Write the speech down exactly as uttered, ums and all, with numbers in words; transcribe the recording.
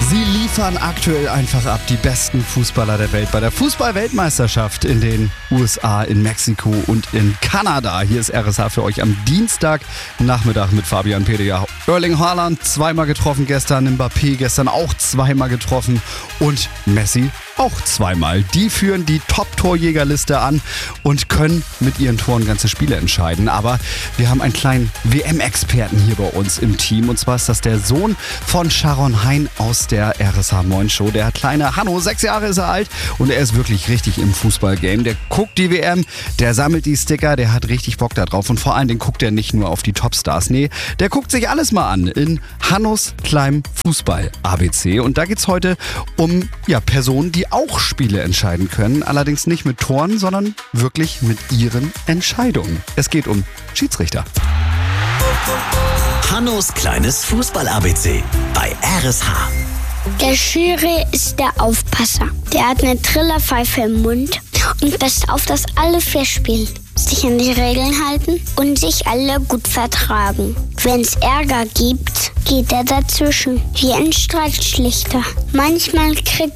Sie liefern aktuell einfach ab, die besten Fußballer der Welt bei der Fußball-Weltmeisterschaft in den U S A, in Mexiko und in Kanada. Hier ist R S H für euch am Dienstagnachmittag mit Fabian Pede. Ja, Erling Haaland zweimal getroffen gestern, Mbappé gestern auch zweimal getroffen und Messi auch zweimal. Die führen die Top-Torjägerliste an und können mit ihren Toren ganze Spiele entscheiden. Aber wir haben einen kleinen W M-Experten hier bei uns im Team. Und zwar ist das der Sohn von Sharon Hein aus der R S H Moin Show. Der kleine Hanno, sechs Jahre ist er alt und er ist wirklich richtig im Fußballgame. Der guckt die W M, der sammelt die Sticker, der hat richtig Bock da drauf. Und vor allen Dingen guckt er nicht nur auf die Topstars. Nee, der guckt sich alles mal an in Hannos kleinem Fußball-A B C. Und da geht's heute um ja, Personen, die auch Spiele entscheiden können. Allerdings nicht mit Toren, sondern wirklich mit ihren Entscheidungen. Es geht um Schiedsrichter. Hannos kleines Fußball-A B C bei R S H. Der Schiri ist der Aufpasser. Der hat eine Trillerpfeife im Mund und passt auf, dass alle fair spielen, sich an die Regeln halten und sich alle gut vertragen. Wenn es Ärger gibt, geht er dazwischen, wie ein Streitschlichter. Manchmal kriegt